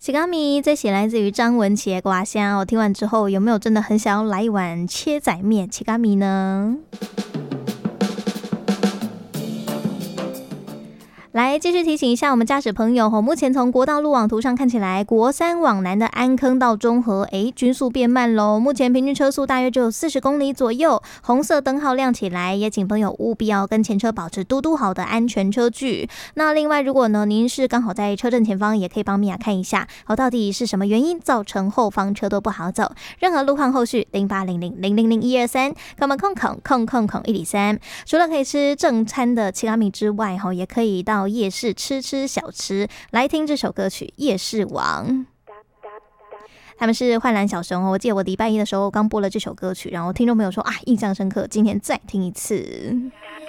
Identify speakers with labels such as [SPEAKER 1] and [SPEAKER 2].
[SPEAKER 1] 起咖米这写来自于张文琪的瓜香，我听完之后有没有真的很想要来一碗切仔面起咖米呢？来继续提醒一下我们驾驶朋友，目前从国道路网图上看起来，国三往南的安坑到中和，均速变慢咯，目前平均车速大约只有40公里左右，红色灯号亮起来，也请朋友务必要跟前车保持嘟嘟好的安全车距。那另外如果呢您是刚好在车阵前方，也可以帮米娅看一下，到底是什么原因造成后方车都不好走，任何路况后续0800000123，跟我们103。除了可以吃正餐的起咖米之外，也可以到夜市吃小吃，来听这首歌曲《夜市王》。他们是幻蓝小熊我记得我礼拜一的时候刚播了这首歌曲，然后听众朋友说印象深刻，今天再听一次。